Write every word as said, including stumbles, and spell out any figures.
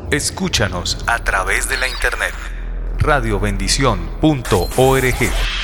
Escúchanos a través de la internet radio bendición punto org.